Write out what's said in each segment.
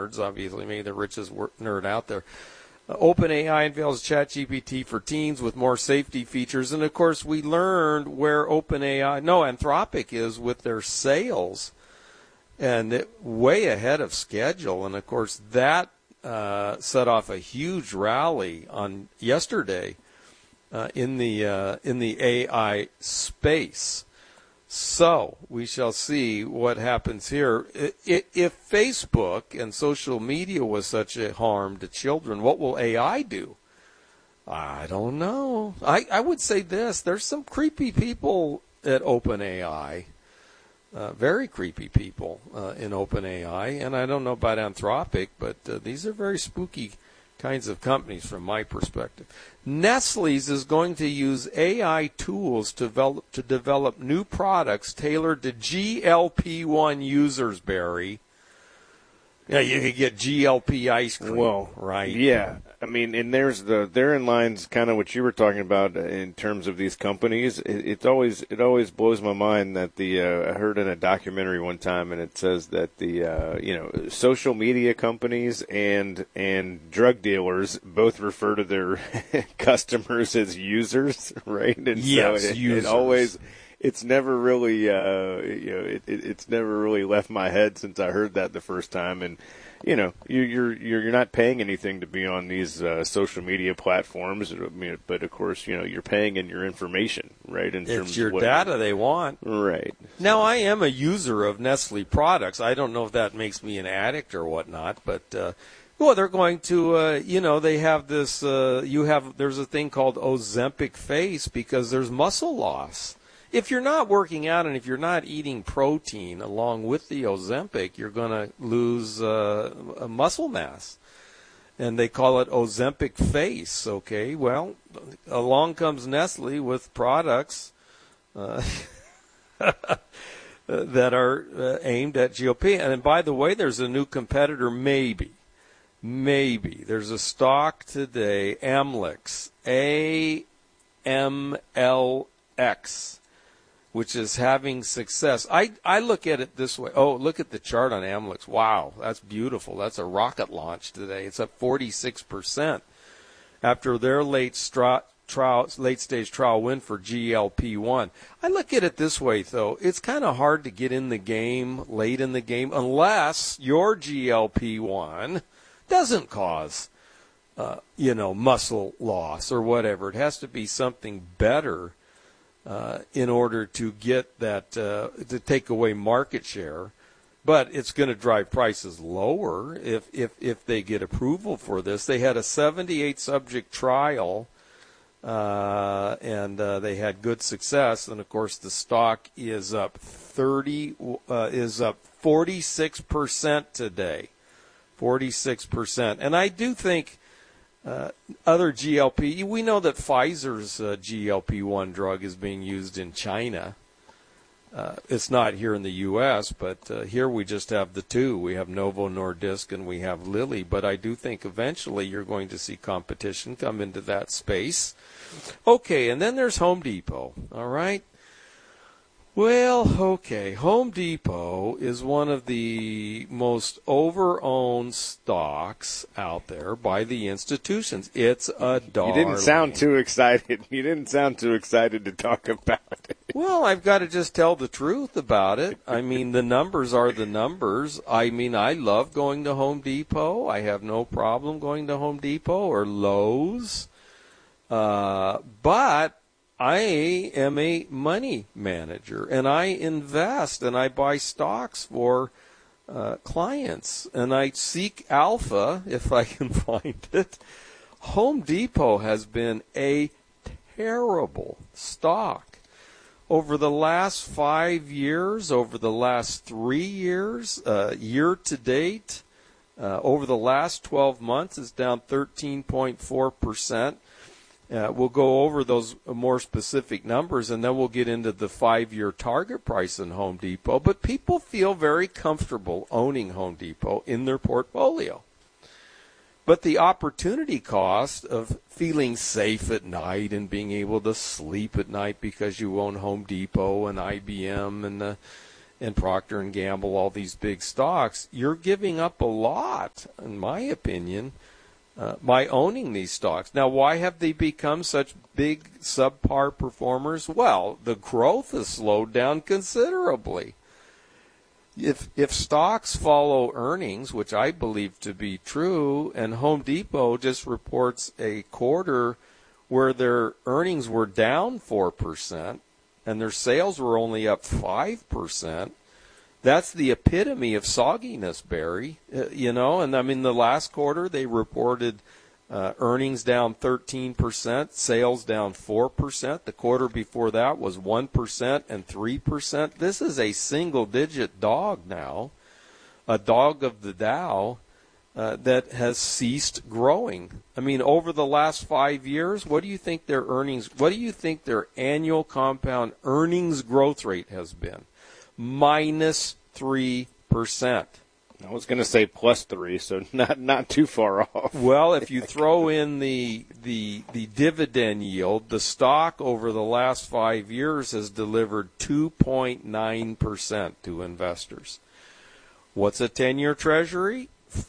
nerds, obviously, maybe the richest nerd out there. OpenAI unveils ChatGPT for teens with more safety features. And, of course, we learned where Anthropic is with their sales, and way ahead of schedule. And, of course, that set off a huge rally on yesterday in the AI space. So we shall see what happens here. If Facebook and social media was such a harm to children, what will AI do? I don't know. I would say this. There's some creepy people at OpenAI, very creepy people in OpenAI. And I don't know about Anthropic, but these are very spooky kinds of companies from my perspective. Nestle's is going to use AI tools to develop new products tailored to GLP-1 users, Barry. Yeah, you could get GLP ice cream. Well, right. Yeah. I mean, and therein lies kind of what you were talking about in terms of these companies. It always blows my mind that I heard in a documentary one time, and it says that the social media companies and drug dealers both refer to their customers as users, right? And yes, so users. It's never really, it's never really left my head since I heard that the first time. And you're not paying anything to be on these social media platforms, but of course, you're paying in your information, right? It's your data they want, right? Now, I am a user of Nestle products. I don't know if that makes me an addict or whatnot, but. Well, they're going to, they have this, there's a thing called Ozempic face because there's muscle loss. If you're not working out and if you're not eating protein along with the Ozempic, you're going to lose muscle mass. And they call it Ozempic face, okay? Well, along comes Nestle with products that are aimed at GLP. And by the way, there's a new competitor, maybe. There's a stock today, Amylyx, AMLX, which is having success. I look at it this way. Oh, look at the chart on Amylyx. Wow, that's beautiful. That's a rocket launch today. It's up 46% after their late-stage trial win for GLP-1. I look at it this way, though. It's kind of hard to get in the game late in the game unless your GLP-1 doesn't cause, muscle loss or whatever. It has to be something better in order to get that, to take away market share. But it's going to drive prices lower if they get approval for this. They had a 78-subject trial, and they had good success. And, of course, the stock is up 46% today. 46%. And I do think other GLP, we know that Pfizer's GLP-1 drug is being used in China. It's not here in the U.S., but here we just have the two. We have Novo Nordisk and we have Lilly. But I do think eventually you're going to see competition come into that space. Okay, and then there's Home Depot, all right? Well, okay, Home Depot is one of the most over-owned stocks out there by the institutions. It's a darling. You didn't sound too excited. You didn't sound too excited to talk about it. Well, I've got to just tell the truth about it. I mean, the numbers are the numbers. I mean, I love going to Home Depot. I have no problem going to Home Depot or Lowe's. But I am a money manager, and I invest, and I buy stocks for clients, and I seek alpha if I can find it. Home Depot has been a terrible stock. Over the last 5 years, over the last 3 years, year to date, over the last 12 months, it's down 13.4%. We'll go over those more specific numbers, and then we'll get into the 5-year target price in Home Depot. But people feel very comfortable owning Home Depot in their portfolio. But the opportunity cost of feeling safe at night and being able to sleep at night because you own Home Depot and IBM and Procter & Gamble, all these big stocks, you're giving up a lot, in my opinion, by owning these stocks. Now, why have they become such big subpar performers? Well, the growth has slowed down considerably. If stocks follow earnings, which I believe to be true, and Home Depot just reports a quarter where their earnings were down 4% and their sales were only up 5%, that's the epitome of sogginess, Barry. And I mean, the last quarter they reported earnings down 13%, sales down 4%. The quarter before that was 1% and 3%. This is a single-digit dog now, a dog of the Dow that has ceased growing. I mean, over the last 5 years, what do you think their their annual compound earnings growth rate has been? -3%. I was going to say +3, so not too far off. Well, if you throw in the dividend yield, the stock over the last 5 years has delivered 2.9% to investors. What's a 10-year Treasury?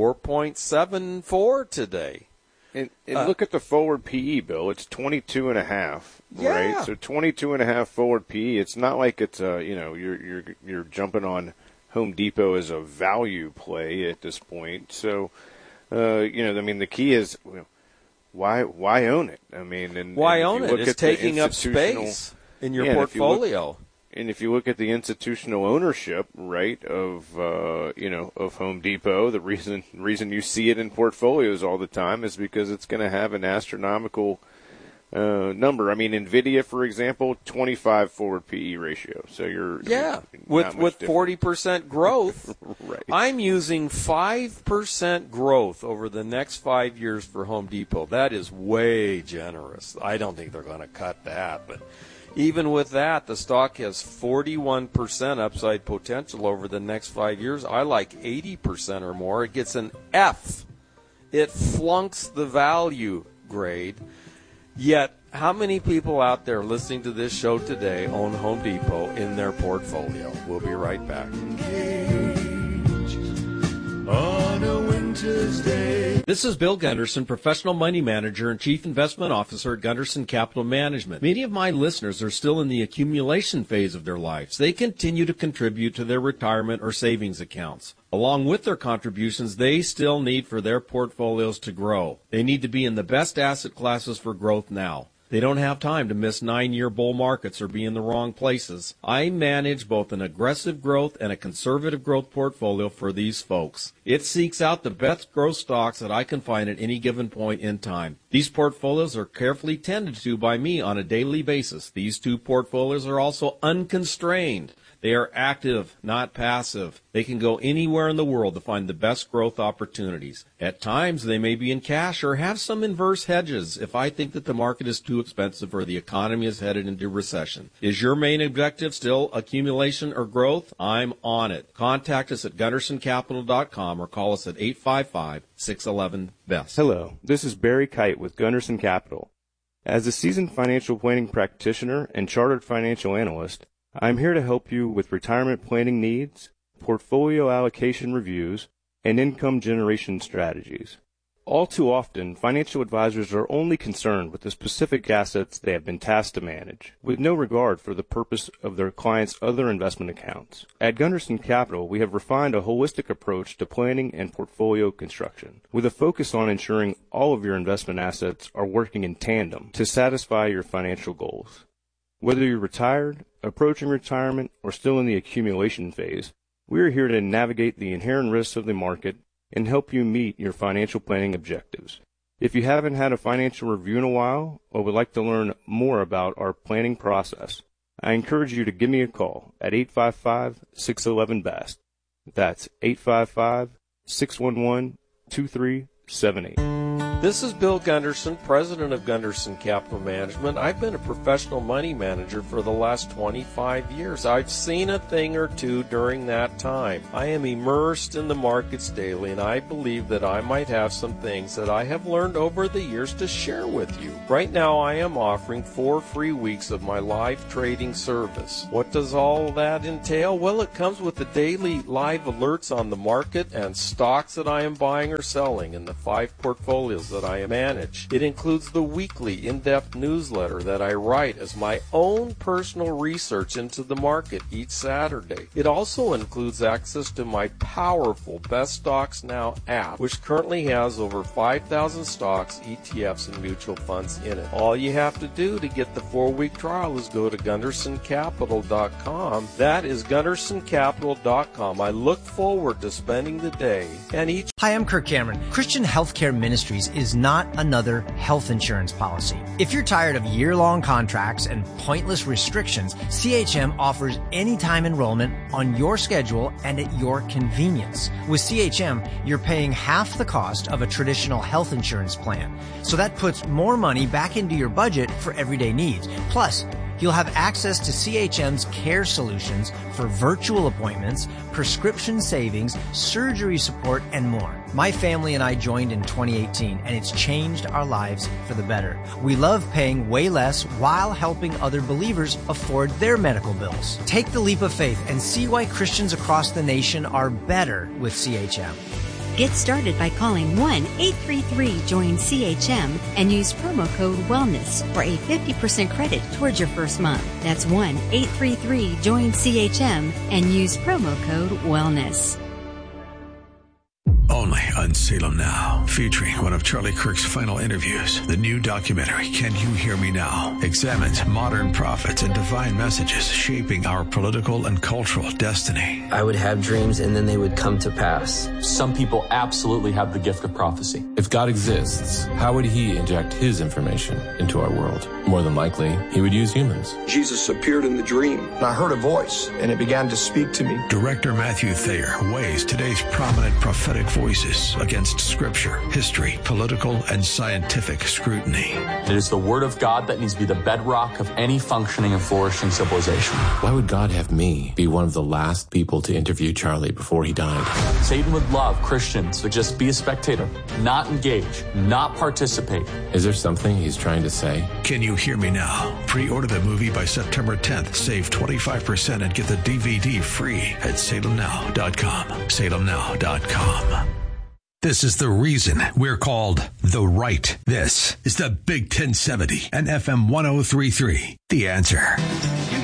4.74 today. And look at the forward PE, Bill. It's 22.5, right? Yeah. So 22.5 forward PE. It's not like it's you're jumping on Home Depot as a value play at this point. So I mean, the key is why own it? I mean, and why and own it? It's taking up space in your portfolio. And if you look at the institutional ownership, right, of Home Depot, the reason you see it in portfolios all the time is because it's going to have an astronomical number. I mean, NVIDIA, for example, 25 forward PE ratio. So you're with 40% growth. Right. I'm using 5% growth over the next 5 years for Home Depot. That is way generous. I don't think they're going to cut that, but even with that, the stock has 41% upside potential over the next 5 years. I like 80% or more. It gets an F. It flunks the value grade. Yet, how many people out there listening to this show today own Home Depot in their portfolio? We'll be right back. On a winter's day. This is Bill Gunderson, Professional Money Manager and Chief Investment Officer at Gunderson Capital Management. Many of my listeners are still in the accumulation phase of their lives. They continue to contribute to their retirement or savings accounts. Along with their contributions, they still need for their portfolios to grow. They need to be in the best asset classes for growth now. They don't have time to miss 9-year bull markets or be in the wrong places. I manage both an aggressive growth and a conservative growth portfolio for these folks. It seeks out the best growth stocks that I can find at any given point in time. These portfolios are carefully tended to by me on a daily basis. These two portfolios are also unconstrained. They are active, not passive. They can go anywhere in the world to find the best growth opportunities. At times, they may be in cash or have some inverse hedges if I think that the market is too expensive or the economy is headed into recession. Is your main objective still accumulation or growth? I'm on it. Contact us at GundersonCapital.com or call us at 855-611-BEST. Hello, this is Barry Kite with Gunderson Capital. As a seasoned financial planning practitioner and chartered financial analyst, I'm here to help you with retirement planning needs, portfolio allocation reviews, and income generation strategies. All too often, financial advisors are only concerned with the specific assets they have been tasked to manage, with no regard for the purpose of their clients' other investment accounts. At Gunderson Capital, we have refined a holistic approach to planning and portfolio construction, with a focus on ensuring all of your investment assets are working in tandem to satisfy your financial goals. Whether you're retired, approaching retirement, or still in the accumulation phase, we are here to navigate the inherent risks of the market and help you meet your financial planning objectives. If you haven't had a financial review in a while or would like to learn more about our planning process, I encourage you to give me a call at 855-611-BEST. That's 855-611-2378. This is Bill Gunderson, president of Gunderson Capital Management. I've been a professional money manager for the last 25 years. I've seen a thing or two during that time. I am immersed in the markets daily, and I believe that I might have some things that I have learned over the years to share with you. Right now, I am offering 4 free weeks of my live trading service. What does all that entail? Well, it comes with the daily live alerts on the market and stocks that I am buying or selling in the 5 portfolios that I manage. It includes the weekly in-depth newsletter that I write as my own personal research into the market each Saturday. It also includes access to my powerful Best Stocks Now app, which currently has over 5,000 stocks, ETFs, and mutual funds in it. All you have to do to get the 4-week trial is go to GundersonCapital.com. That is GundersonCapital.com. I look forward to spending the day and each. Hi, I'm Kirk Cameron. Christian Healthcare Ministries is not another health insurance policy. If you're tired of year-long contracts and pointless restrictions, CHM offers anytime enrollment on your schedule and at your convenience. With CHM, you're paying half the cost of a traditional health insurance plan. So that puts more money back into your budget for everyday needs. Plus, you'll have access to CHM's care solutions for virtual appointments, prescription savings, surgery support, and more. My family and I joined in 2018, and it's changed our lives for the better. We love paying way less while helping other believers afford their medical bills. Take the leap of faith and see why Christians across the nation are better with CHM. Get started by calling 1-833-JOIN-CHM and use promo code WELLNESS for a 50% credit towards your first month. That's 1-833-JOIN-CHM and use promo code WELLNESS. Only on Salem Now, featuring one of Charlie Kirk's final interviews. The new documentary, Can You Hear Me Now?, examines modern prophets and divine messages shaping our political and cultural destiny. I would have dreams and then they would come to pass. Some people absolutely have the gift of prophecy. If God exists, how would he inject his information into our world? More than likely, he would use humans. Jesus appeared in the dream, and I heard a voice, and it began to speak to me. Director Matthew Thayer weighs today's prominent prophetic voices against scripture, history, political, and scientific scrutiny. It is the word of God that needs to be the bedrock of any functioning and flourishing civilization. Why would God have me be one of the last people to interview Charlie before he died? Satan would love Christians to just be a spectator, not engage, not participate. Is there something he's trying to say? Can You Hear Me Now? Pre-order the movie by September 10th. Save 25% and get the DVD free at salemnow.com. salemnow.com. This is the reason we're called The Right. This is the Big 1070 and FM 1033. The Answer.